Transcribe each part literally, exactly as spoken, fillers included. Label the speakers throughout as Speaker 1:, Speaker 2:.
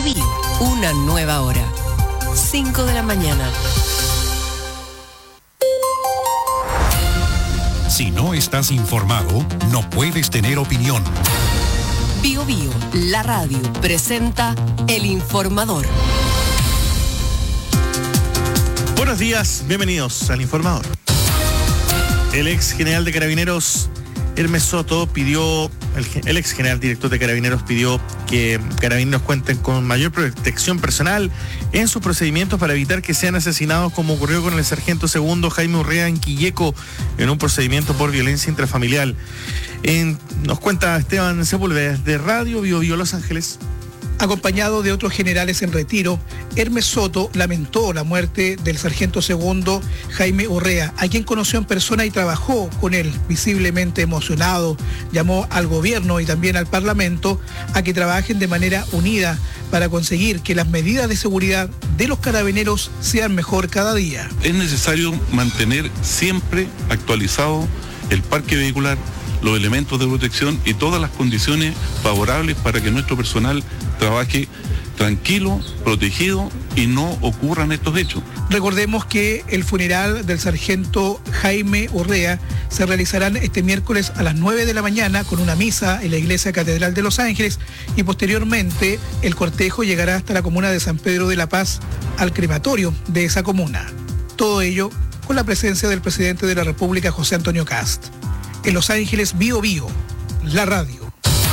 Speaker 1: Bio, una nueva hora. cinco de la mañana.
Speaker 2: Si no estás informado, no puedes tener opinión.
Speaker 1: Bio Bio, la radio, presenta El Informador.
Speaker 3: Buenos días, bienvenidos al Informador. El ex general de Carabineros, Hermes Soto, pidió, el, el ex general director de Carabineros pidió que Carabineros cuenten con mayor protección personal en sus procedimientos para evitar que sean asesinados, como ocurrió con el sargento segundo Jaime Urrea en Quilleco, en un procedimiento por violencia intrafamiliar. En, nos cuenta Esteban Sepúlveda de Radio Bio Bio Los Ángeles.
Speaker 4: Acompañado de otros generales en retiro, Hermes Soto lamentó la muerte del sargento segundo Jaime Urrea, a quien conoció en persona y trabajó con él. Visiblemente emocionado, llamó al gobierno y también al Parlamento a que trabajen de manera unida para conseguir que las medidas de seguridad de los carabineros sean mejor cada día.
Speaker 5: Es necesario mantener siempre actualizado el parque vehicular, los elementos de protección y todas las condiciones favorables para que nuestro personal trabaje tranquilo, protegido y no ocurran estos hechos.
Speaker 4: Recordemos que el funeral del sargento Jaime Urrea se realizarán este miércoles a las nueve de la mañana con una misa en la Iglesia Catedral de Los Ángeles y posteriormente el cortejo llegará hasta la comuna de San Pedro de la Paz al crematorio de esa comuna. Todo ello con la presencia del presidente de la República, José Antonio Kast. En Los Ángeles, Bio Bio, la radio.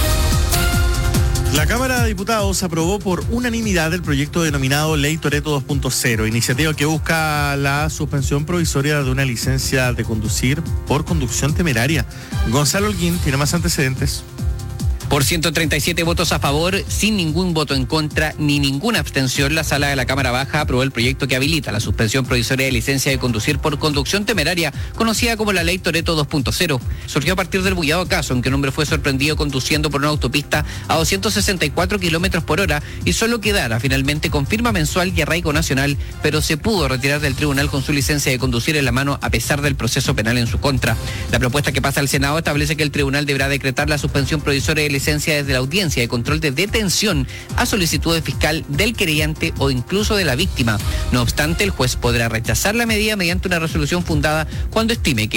Speaker 3: La Cámara de Diputados aprobó por unanimidad el proyecto denominado Ley Toretto dos punto cero, iniciativa que busca la suspensión provisoria de una licencia de conducir por conducción temeraria. Gonzalo Holguín tiene más antecedentes.
Speaker 6: Por ciento treinta y siete votos a favor, sin ningún voto en contra ni ninguna abstención, la Sala de la Cámara Baja aprobó el proyecto que habilita la suspensión provisoria de licencia de conducir por conducción temeraria, conocida como la Ley Toretto dos punto cero. Surgió a partir del bullado caso en que un hombre fue sorprendido conduciendo por una autopista a doscientos sesenta y cuatro kilómetros por hora y solo quedara finalmente con firma mensual y arraigo nacional, pero se pudo retirar del tribunal con su licencia de conducir en la mano a pesar del proceso penal en su contra. La propuesta que pasa al Senado establece que el tribunal deberá decretar la suspensión provisoria de licencia desde la audiencia de control de detención a solicitud de fiscal del querellante o incluso de la víctima. No obstante, el juez podrá rechazar la medida mediante una resolución fundada cuando estime que